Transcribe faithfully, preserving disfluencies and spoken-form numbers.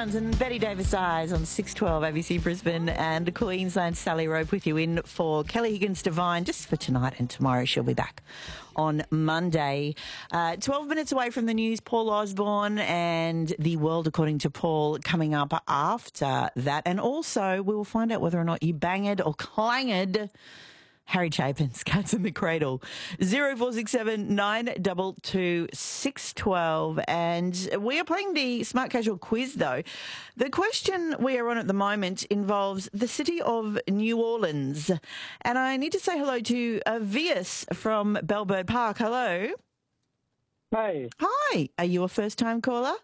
Sounds and Betty Davis Eyes on six twelve A B C Brisbane, and Queensland Sally Rope with you in for Kelly Higgins Divine just for tonight and tomorrow. She'll be back on Monday. Uh, twelve minutes away from the news, Paul Osborne and The World According to Paul coming up after that. And also we will find out whether or not you banged or clanged Harry Chapin's Cats in the Cradle. zero four six seven nine two two six one two. And we are playing the Smart Casual quiz, though. The question we are on at the moment involves the city of New Orleans. And I need to say hello to uh, Vias from Bellbird Park. Hello. Hey. Hi. Are you a first-time caller?